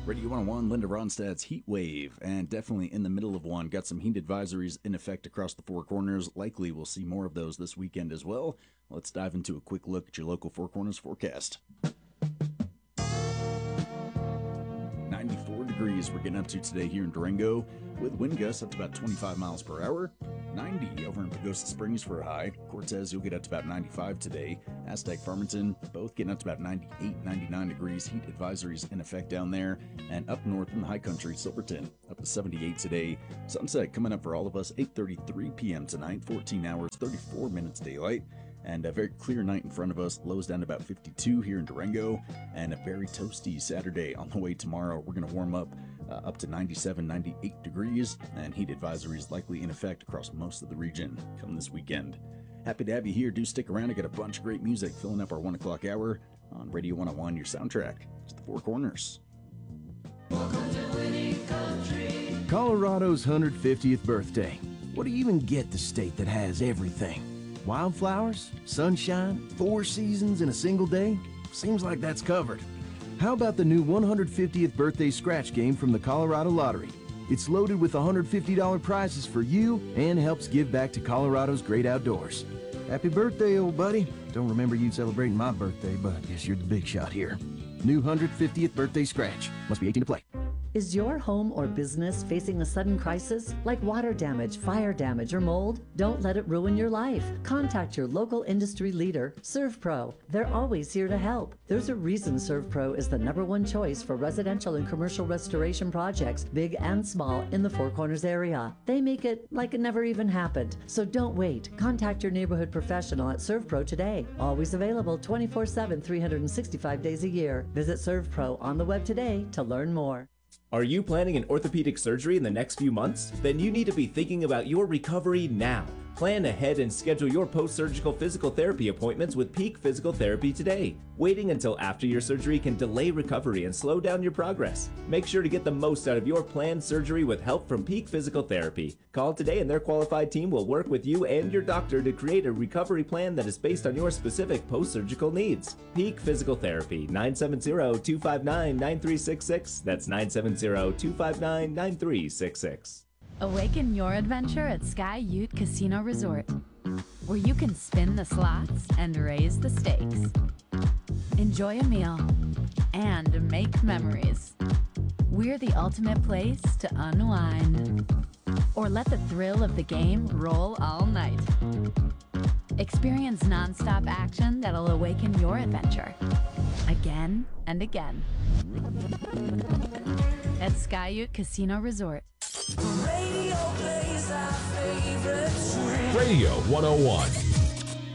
Radio 101, Linda Ronstadt's Heat Wave, and definitely in the middle of one. Got some heat advisories in effect across the four corners. Likely we'll see more of those this weekend as well. Let's dive into a quick look at your local Four Corners forecast. 94 degrees we're getting up to today here in Durango, with wind gusts up to about 25 miles per hour. 90 over in Pagosa Springs for a high. Cortez, you'll get up to about 95 today. Aztec, Farmington, both getting up to about 98, 99 degrees. Heat advisories in effect down there. And up north in the high country, Silverton, up to 78 today. Sunset coming up for all of us, 8:33 p.m. tonight, 14 hours, 34 minutes daylight. And a very clear night in front of us. Lows down to about 52 here in Durango. And a very toasty Saturday on the way tomorrow. We're going to warm up to 97, 98 degrees. And heat advisories likely in effect across most of the region come this weekend. Happy to have you here. Do stick around. I got a bunch of great music filling up our 1 o'clock hour on Radio 101, your soundtrack to the Four Corners. Welcome to Winning Country. Colorado's 150th birthday. What do you even get the state that has everything? Wildflowers, sunshine, 4 seasons in a single day? Seems like that's covered. How about the new 150th birthday scratch game from the Colorado Lottery? It's loaded with $150 prizes for you and helps give back to Colorado's great outdoors. Happy birthday, old buddy. Don't remember you celebrating my birthday, but I guess you're the big shot here. New 150th birthday scratch. Must be 18 to play. Is your home or business facing a sudden crisis like water damage, fire damage, or mold? Don't let it ruin your life. Contact your local industry leader, ServPro. They're always here to help. There's a reason ServPro is the #1 choice for residential and commercial restoration projects, big and small, in the Four Corners area. They make it like it never even happened. So don't wait. Contact your neighborhood professional at ServPro today. Always available 24/7, 365 days a year. Visit ServPro on the web today to learn more. Are you planning an orthopedic surgery in the next few months? Then you need to be thinking about your recovery now. Plan ahead and schedule your post-surgical physical therapy appointments with Peak Physical Therapy today. Waiting until after your surgery can delay recovery and slow down your progress. Make sure to get the most out of your planned surgery with help from Peak Physical Therapy. Call today and their qualified team will work with you and your doctor to create a recovery plan that is based on your specific post-surgical needs. Peak Physical Therapy, 970-259-9366. That's 970-259-9366. Awaken your adventure at Sky Ute Casino Resort, where you can spin the slots and raise the stakes. Enjoy a meal and make memories. We're the ultimate place to unwind. Or let the thrill of the game roll all night. Experience nonstop action that'll awaken your adventure again and again. At Sky Ute Casino Resort. Radio plays our favorite train. Radio 101.